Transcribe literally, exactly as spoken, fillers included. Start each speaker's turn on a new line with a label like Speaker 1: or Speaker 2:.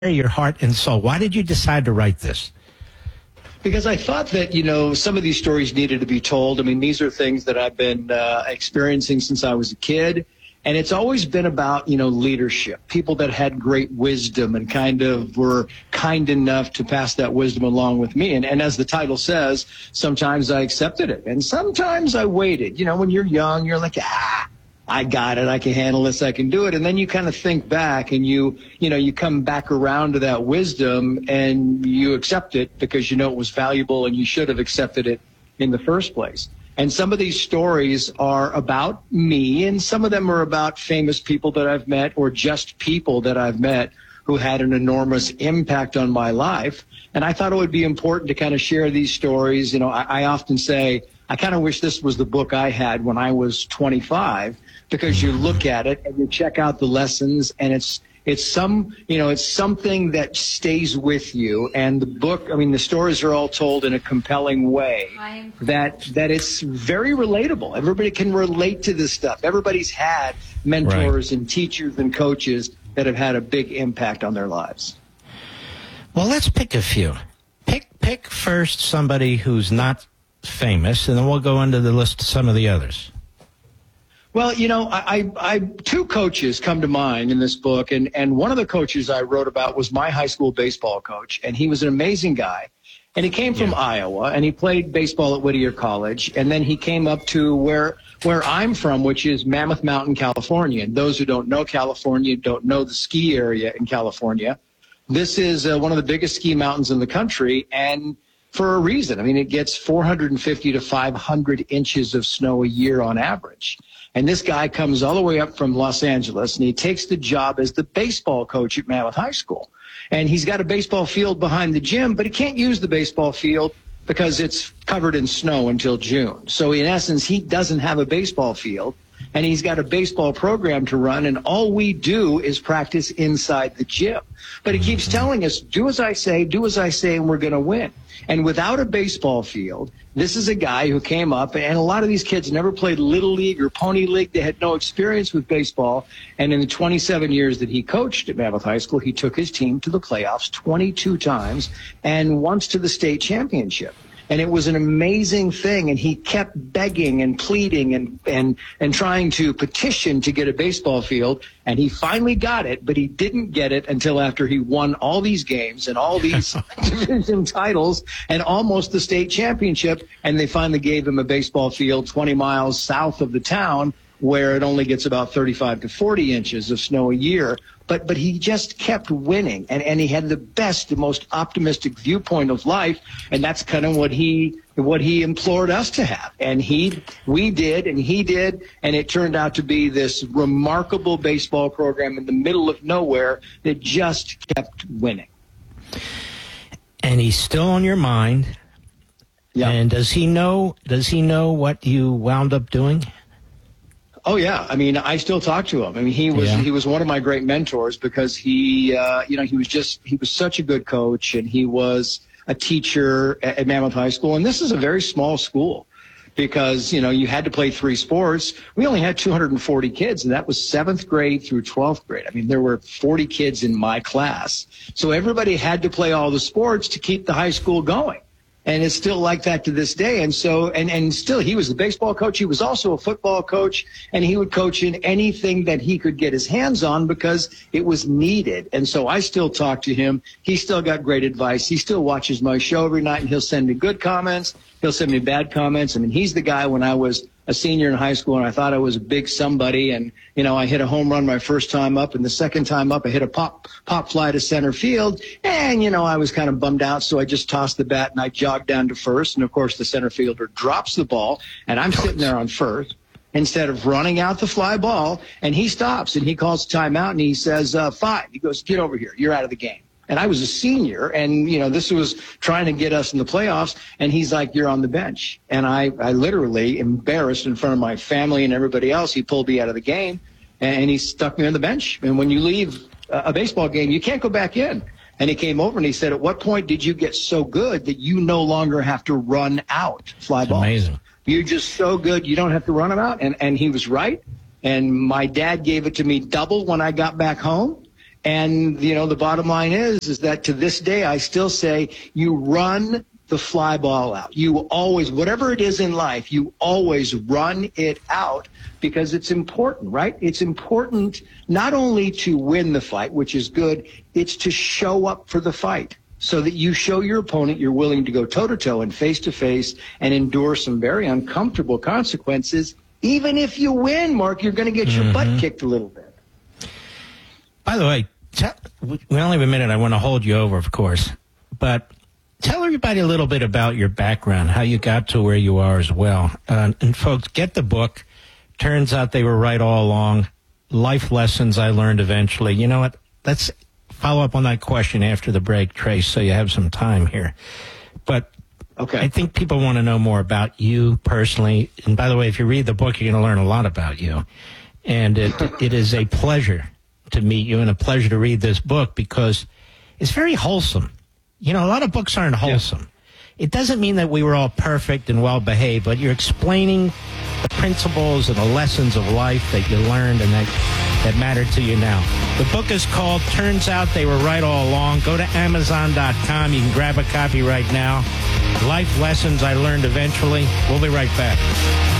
Speaker 1: your heart and soul. Why did you decide to write this?
Speaker 2: Because I thought that, you know, some of these stories needed to be told. I mean, these are things that I've been uh, experiencing since I was a kid. And it's always been about, you know, leadership, people that had great wisdom and kind of were kind enough to pass that wisdom along with me. And, and as the title says, sometimes I accepted it and sometimes I waited. You know, when you're young, you're like, ah, I got it. I can handle this. I can do it. And then you kind of think back and you, you know, you come back around to that wisdom and you accept it because you know it was valuable and you should have accepted it in the first place. And some of these stories are about me and some of them are about famous people that I've met or just people that I've met who had an enormous impact on my life. And I thought it would be important to kind of share these stories. You know, I, I often say, I kind of wish this was the book I had when I was twenty-five, because you look at it and you check out the lessons and it's it's some, you know, it's something that stays with you. And the book, I mean, the stories are all told in a compelling way that that it's very relatable. Everybody can relate to this stuff. Everybody's had mentors right. and teachers and coaches that have had a big impact on their lives.
Speaker 1: Well, let's pick a few. Pick pick first somebody who's not famous, and then we'll go into the list of some of the others.
Speaker 2: Well, you know, I, I, I two coaches come to mind in this book, and, and one of the coaches I wrote about was my high school baseball coach, and he was an amazing guy. And he came from yeah. Iowa, and he played baseball at Whittier College, and then he came up to where where I'm from, which is Mammoth Mountain, California. And those who don't know California don't know the ski area in California. This is uh, one of the biggest ski mountains in the country, and for a reason. I mean, it gets four hundred fifty to five hundred inches of snow a year on average. And this guy comes all the way up from Los Angeles, and he takes the job as the baseball coach at Mammoth High School. And he's got a baseball field behind the gym, but he can't use the baseball field because it's covered in snow until June. So in essence, he doesn't have a baseball field, and he's got a baseball program to run, and all we do is practice inside the gym. But he keeps telling us, do as I say, do as I say, and we're going to win. And without a baseball field, this is a guy who came up, and a lot of these kids never played Little League or Pony League. They had no experience with baseball. And in the twenty-seven years that he coached at Mammoth High School, he took his team to the playoffs twenty-two times and once to the state championship. And it was an amazing thing, and he kept begging and pleading and, and, and trying to petition to get a baseball field, and he finally got it, but he didn't get it until after he won all these games and all these division titles and almost the state championship, and they finally gave him a baseball field twenty miles south of the town where it only gets about thirty-five to forty inches of snow a year. But but he just kept winning, and, and he had the best, the most optimistic viewpoint of life, and that's kind of what he what he implored us to have. And he we did, and he did, and it turned out to be this remarkable baseball program in the middle of nowhere that just kept winning.
Speaker 1: And he's still on your mind. Yeah. And does he know does he know what you wound up doing?
Speaker 2: Oh, yeah. I mean, I still talk to him. I mean, he was yeah. he was one of my great mentors because he, uh, you know, he was just he was such a good coach, and he was a teacher at, at Mammoth High School. And this is a very small school because, you know, you had to play three sports. We only had two hundred forty kids, and that was seventh grade through twelfth grade. I mean, there were forty kids in my class. So everybody had to play all the sports to keep the high school going. And it's still like that to this day. And so, and, and still, he was the baseball coach. He was also a football coach, and he would coach in anything that he could get his hands on because it was needed. And so I still talk to him. He still got great advice. He still watches my show every night, and he'll send me good comments. He'll send me bad comments. I mean, he's the guy when I was a senior in high school, and I thought I was a big somebody, and, you know, I hit a home run my first time up, and the second time up, I hit a pop pop fly to center field, and, you know, I was kind of bummed out, so I just tossed the bat, and I jogged down to first, and, of course, the center fielder drops the ball, and I'm sitting there on first instead of running out the fly ball, and he stops, and he calls timeout, and he says, uh, five. He goes, get over here. You're out of the game. And I was a senior, and, you know, this was trying to get us in the playoffs, and he's like, you're on the bench. And I, I literally, embarrassed in front of my family and everybody else, he pulled me out of the game, and he stuck me on the bench. And when you leave a baseball game, you can't go back in. And he came over and he said, at what point did you get so good that you no longer have to run out fly balls?
Speaker 1: Amazing.
Speaker 2: You're just so good, you don't have to run them out. And, and he was right. And my dad gave it to me double when I got back home. And, you know, the bottom line is, is that to this day, I still say you run the fly ball out. You always, whatever it is in life, you always run it out because it's important, right? It's important not only to win the fight, which is good, it's to show up for the fight so that you show your opponent you're willing to go toe-to-toe and face-to-face and endure some very uncomfortable consequences. Even if you win, Mark, you're going to get your mm-hmm. butt kicked a little bit.
Speaker 1: By the way, tell, we only have a minute. I want to hold you over, of course. But tell everybody a little bit about your background, how you got to where you are as well. Uh, and, folks, get the book. Turns out they were right all along. Life lessons I learned eventually. You know what? Let's follow up on that question after the break, Trace, so you have some time here. But okay. I think people want to know more about you personally. And by the way, if you read the book, you're going to learn a lot about you. And it it is a pleasure to meet you and a pleasure to read this book because it's very wholesome. You know, a lot of books aren't wholesome. Yeah. It doesn't mean that we were all perfect and well-behaved, but you're explaining the principles and the lessons of life that you learned and that, that matter to you now. The book is called Turns Out They Were Right All Along. Go to Amazon dot com. You can grab a copy right now. Life Lessons I Learned Eventually. We'll be right back.